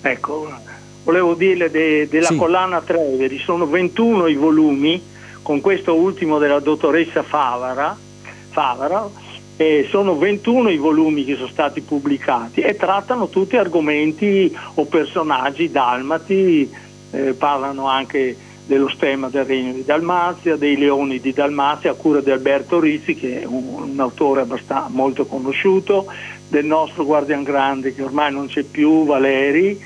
Ecco, volevo dirle della Sì. collana Treveri, sono 21 i volumi, con questo ultimo della dottoressa Favara, e sono 21 i volumi che sono stati pubblicati e trattano tutti argomenti o personaggi dalmati, parlano anche dello stemma del Regno di Dalmazia, dei leoni di Dalmazia, a cura di Alberto Rizzi, che è un autore molto conosciuto, del nostro Guardian Grande che ormai non c'è più, Valeri.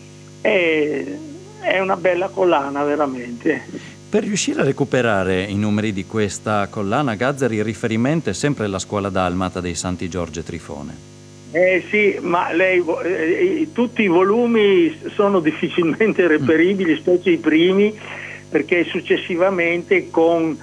È una bella collana veramente. Per riuscire a recuperare i numeri di questa collana, Gazzari, il riferimento è sempre alla scuola dalmata dei Santi Giorgio e Trifone. Sì, ma tutti i volumi sono difficilmente reperibili, specie i primi, perché successivamente con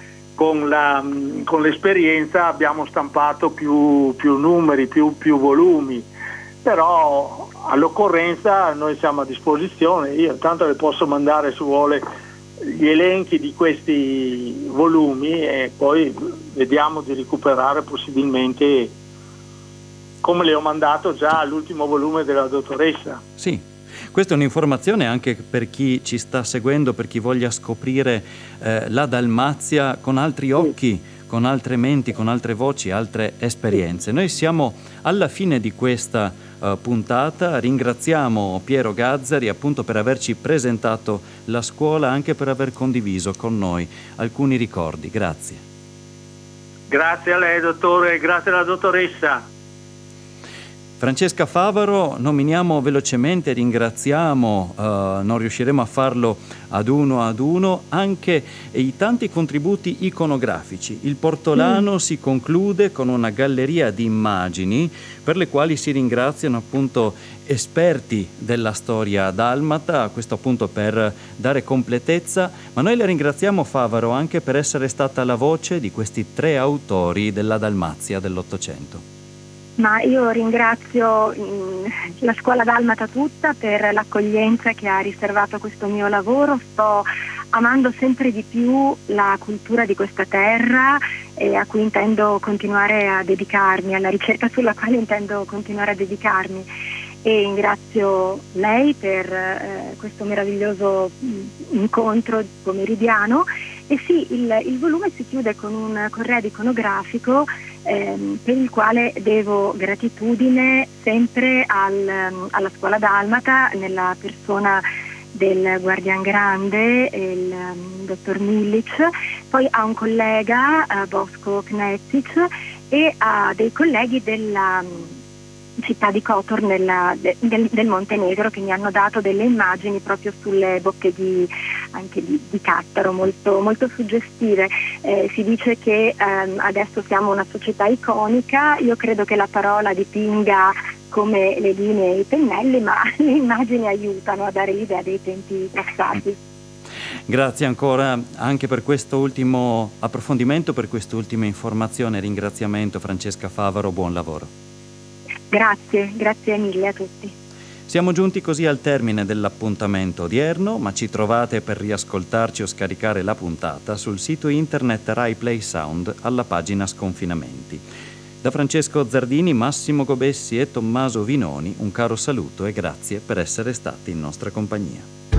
l'esperienza abbiamo stampato più numeri, più volumi, però all'occorrenza noi siamo a disposizione. Io tanto le posso mandare, se vuole, gli elenchi di questi volumi e poi vediamo di recuperare possibilmente, come le ho mandato già all'ultimo volume della dottoressa. Sì, questa è un'informazione anche per chi ci sta seguendo, per chi voglia scoprire la Dalmazia con altri occhi, con altre menti, con altre voci, altre esperienze. Noi siamo alla fine di questa puntata. Ringraziamo Piero Gazzari appunto per averci presentato la scuola, anche per aver condiviso con noi alcuni ricordi. Grazie. Grazie a lei, dottore, e grazie alla dottoressa. Francesca Favaro, nominiamo velocemente, ringraziamo, non riusciremo a farlo ad uno, anche i tanti contributi iconografici. Il Portolano si conclude con una galleria di immagini per le quali si ringraziano appunto esperti della storia dalmata, questo appunto per dare completezza, ma noi le ringraziamo, Favaro, anche per essere stata la voce di questi 3 autori della Dalmazia dell'Ottocento. Ma io ringrazio la scuola dalmata tutta per l'accoglienza che ha riservato a questo mio lavoro. Sto amando sempre di più la cultura di questa terra e a cui intendo continuare a dedicarmi, alla ricerca sulla quale intendo continuare a dedicarmi. E ringrazio lei per questo meraviglioso incontro pomeridiano. E sì, il volume si chiude con un corredo iconografico per il quale devo gratitudine sempre alla scuola dalmata, nella persona del Guardian Grande, il dottor Milic, poi a un collega, Bosco Knezic, e a dei colleghi della città di Kotor del Montenegro, che mi hanno dato delle immagini proprio sulle bocche anche di Cattaro molto, molto suggestive. Si dice che adesso siamo una società iconica. Io credo che la parola dipinga come le linee e i pennelli, ma le immagini aiutano a dare l'idea dei tempi passati. Grazie ancora anche per questo ultimo approfondimento, per quest'ultima informazione. Ringraziamento, Francesca Favaro, buon lavoro. Grazie mille a tutti. Siamo giunti così al termine dell'appuntamento odierno, ma ci trovate per riascoltarci o scaricare la puntata sul sito internet Rai Play Sound alla pagina Sconfinamenti. Da Francesco Zardini, Massimo Gobessi e Tommaso Vinoni un caro saluto e grazie per essere stati in nostra compagnia.